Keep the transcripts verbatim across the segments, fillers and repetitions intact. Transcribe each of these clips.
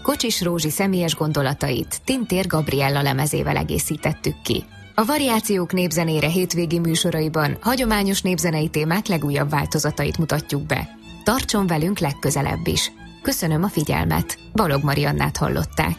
Kocsis Rózsi személyes gondolatait Tintér Gabriella lemezével egészítettük ki. A Variációk népzenére hétvégi műsoraiban hagyományos népzenei témák legújabb változatait mutatjuk be. Tartson velünk legközelebb is. Köszönöm a figyelmet. Balog Mariannát hallották.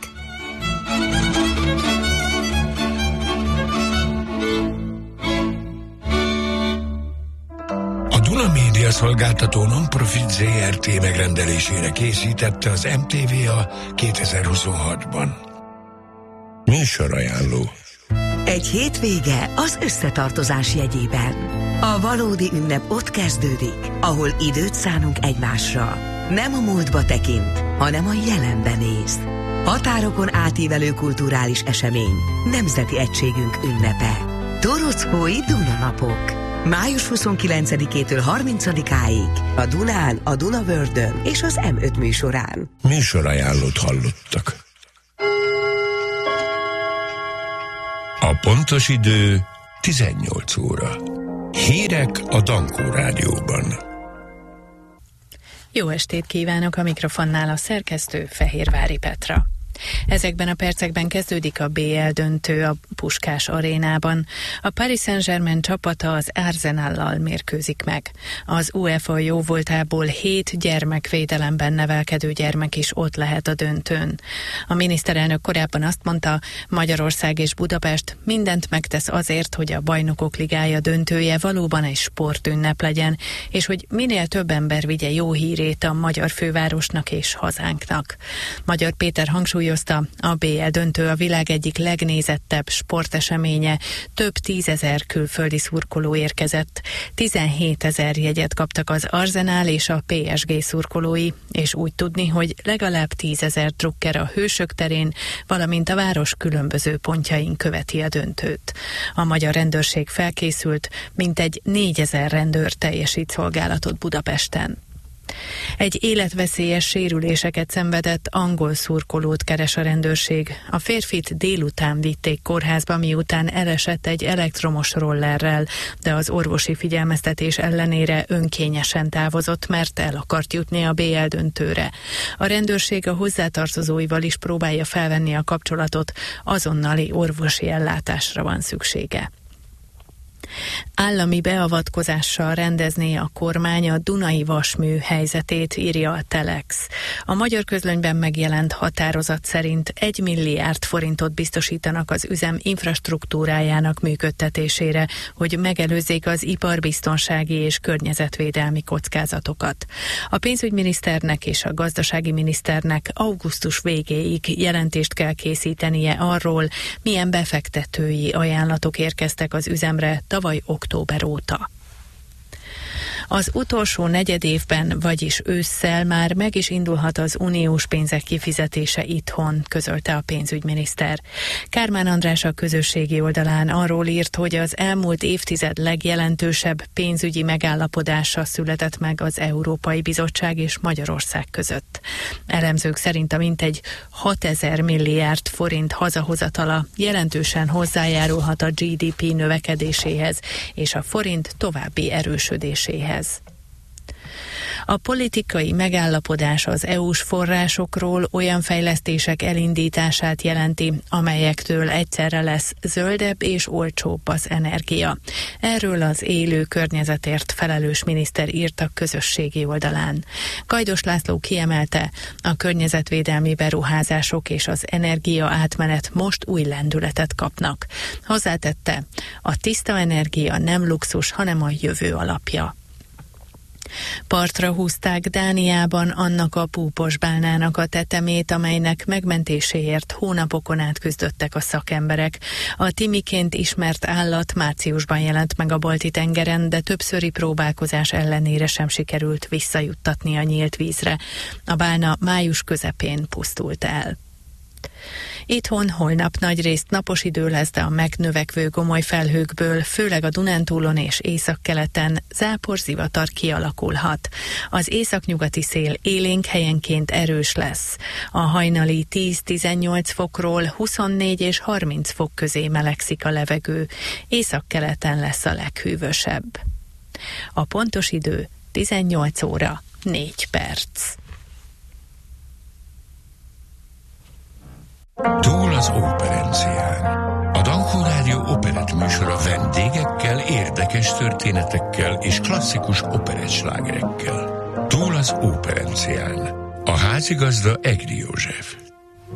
A Duna Média Szolgáltató Non-Profit zé er té megrendelésére készítette az em té vé a kétezer-huszonhatban. Műsorajánló. Egy hétvége az összetartozás jegyében. A valódi ünnep ott kezdődik, ahol időt szánunk egymásra. Nem a múltba tekint, hanem a jelenbe néz. Határokon átívelő kulturális esemény, nemzeti egységünk ünnepe. Torockói Dunanapok. május huszonkilencedikétől harmincadikáig a Dunán, a Dunavördön és az em öt műsorán. Műsorajánlót hallottak. A pontos idő tizennyolc óra. Hírek a Dankó Rádióban. Jó estét kívánok, a mikrofonnál a szerkesztő Fehérvári Petra. Ezekben a percekben kezdődik a bé el döntő a Puskás arénában. A Paris Saint-Germain csapata az Arsenallal mérkőzik meg. Az UEFA jóvoltából hét gyermekvédelemben nevelkedő gyermek is ott lehet a döntőn. A miniszterelnök korábban azt mondta, Magyarország és Budapest mindent megtesz azért, hogy a Bajnokok Ligája döntője valóban egy sportünnep legyen, és hogy minél több ember vigye jó hírét a magyar fővárosnak és hazánknak. Magyar Péter hangsúlyozta, a bé el döntő a világ egyik legnézettebb sporteseménye, több tízezer külföldi szurkoló érkezett. tizenhétezer jegyet kaptak az Arsenal és a pé es gé szurkolói, és úgy tudni, hogy legalább tízezer drukker a Hősök terén, valamint a város különböző pontjain követi a döntőt. A magyar rendőrség felkészült, mintegy négyezer rendőr teljesít szolgálatot Budapesten. Egy életveszélyes sérüléseket szenvedett angol szurkolót keres a rendőrség. A férfit délután vitték kórházba, miután elesett egy elektromos rollerrel, de az orvosi figyelmeztetés ellenére önkényesen távozott, mert el akart jutni a bé el döntőre. A rendőrség a hozzátartozóival is próbálja felvenni a kapcsolatot, azonnali orvosi ellátásra van szüksége. Állami beavatkozással rendezné a kormány a Dunai Vasmű helyzetét, írja a Telex. A Magyar Közlönyben megjelent határozat szerint egy milliárd forintot biztosítanak az üzem infrastruktúrájának működtetésére, hogy megelőzzék az iparbiztonsági és környezetvédelmi kockázatokat. A pénzügyminiszternek és a gazdasági miniszternek augusztus végéig jelentést kell készítenie arról, milyen befektetői ajánlatok érkeztek az üzemre tavaly október óta. Az utolsó negyedévben, vagyis ősszel már meg is indulhat az uniós pénzek kifizetése itthon, közölte a pénzügyminiszter. Kármán András a közösségi oldalán arról írt, hogy az elmúlt évtized legjelentősebb pénzügyi megállapodása született meg az Európai Bizottság és Magyarország között. Elemzők szerint a mintegy hatezer milliárd forint hazahozatala jelentősen hozzájárulhat a gé dé pé növekedéséhez és a forint további erősödéséhez. A politikai megállapodás az é u-s forrásokról olyan fejlesztések elindítását jelenti, amelyektől egyszerre lesz zöldebb és olcsóbb az energia. Erről az élő környezetért felelős miniszter írt a közösségi oldalán. Gajdos László kiemelte, a környezetvédelmi beruházások és az energia átmenet most új lendületet kapnak. Hozzátette, a tiszta energia nem luxus, hanem a jövő alapja. Partra húzták Dániában annak a púposbálnának a tetemét, amelynek megmentéséért hónapokon át küzdöttek a szakemberek. A timiként ismert állat márciusban jelent meg a Balti-tengeren, de többszöri próbálkozás ellenére sem sikerült visszajuttatni a nyílt vízre. A bálna május közepén pusztult el. Itthon holnap nagyrészt napos idő lesz, de a megnövekvő gomoly felhőkből, főleg a Dunántúlon és északkeleten záporzivatar kialakulhat. Az északnyugati szél élénk, helyenként erős lesz. A hajnali tíz-tizennyolc fokról huszonnégy és harminc fok közé melegszik a levegő. Északkeleten lesz a leghűvösebb. A pontos idő tizennyolc óra négy perc. Túl az operencián. A Dankó Rádió operett műsora vendégekkel, érdekes történetekkel és klasszikus operettslágerekkel. Túl az operencián. A házigazda Egri József.